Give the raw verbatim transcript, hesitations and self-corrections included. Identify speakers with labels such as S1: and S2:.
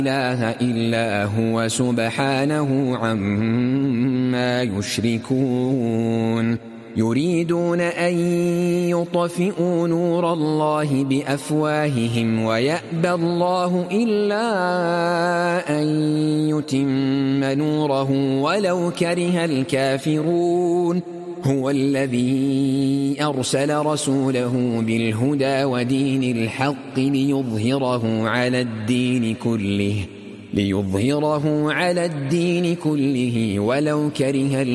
S1: إله إلا هو سبحانه عما يشركون يريدون أن يطفئوا نور الله بأفواههم ويأبى الله إلا أن يتم نوره ولو كره الكافرون هو الذي أرسل رسوله بالهدى ودين الحق ليظهره على الدين كله ليظهره على الدين كله ولو كره